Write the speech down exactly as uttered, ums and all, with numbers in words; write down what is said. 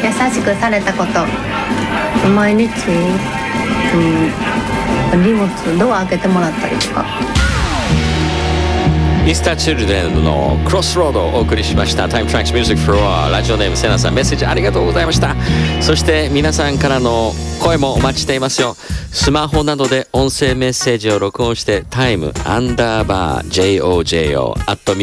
優しくされたこと、毎日、うん、荷物ドア開けてもらったりとか。 ミスターチルドレンのクロスロードをお送りしました。タイムトラックスミュージックフロア、ラジオネームセナさん、メッセージありがとうございました。そして皆さんからの声もお待ちしていますよ。スマホなどで音声メッセージを録音してタイムアンダーバー ジョジョ at